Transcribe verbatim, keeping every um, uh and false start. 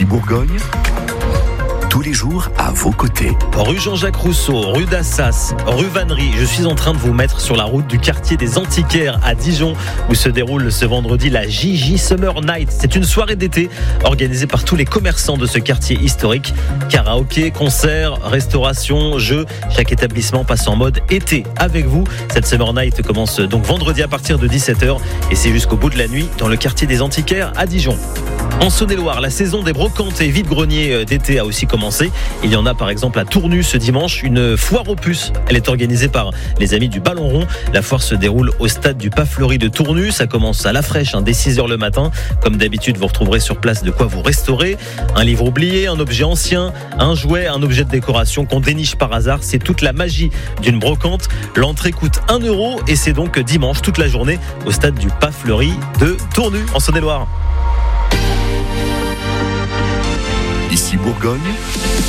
Bourgogne, tous les jours à vos côtés. Rue Jean-Jacques Rousseau, rue d'Assas, rue Vannerie. Je suis en train de vous mettre sur la route du quartier des Antiquaires à Dijon, où se déroule ce vendredi la J J Summer Night. C'est une soirée d'été organisée par tous les commerçants de ce quartier historique. Karaoké, concerts, restauration, jeux. Chaque établissement passe en mode été avec vous. Cette Summer Night commence donc vendredi à partir de dix-sept heures et c'est jusqu'au bout de la nuit dans le quartier des Antiquaires à Dijon. En Saône-et-Loire, la saison des brocantes et vide-greniers d'été a aussi commencé. Il y en a par exemple à Tournu ce dimanche, une foire aux puces. Elle est organisée par les amis du Ballon Rond. La foire se déroule au stade du Pas Fleuri de Tournu. Ça commence à la fraîche hein, dès six heures le matin. Comme d'habitude, vous retrouverez sur place de quoi vous restaurer. Un livre oublié, un objet ancien, un jouet, un objet de décoration qu'on déniche par hasard. C'est toute la magie d'une brocante. L'entrée coûte un euro et c'est donc dimanche toute la journée au stade du Pas Fleuri de Tournu en Saône-et-Loire. Ici Bourgogne,